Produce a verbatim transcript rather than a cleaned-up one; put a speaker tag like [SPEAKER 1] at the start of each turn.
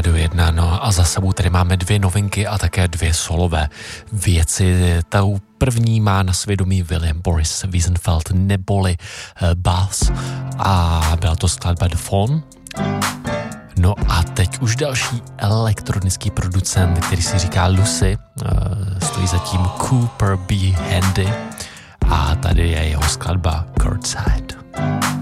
[SPEAKER 1] Rádio jedna, no a za sebou tady máme dvě novinky a také dvě solové věci. Tou první má na svědomí William Boris Wiesenfeld neboli uh, Bass a byla to skladba The Phone. No a teď už další elektronický producent, který si říká Lucy, uh, stojí za tím Cooper B. Handy a tady je jeho skladba Courtside.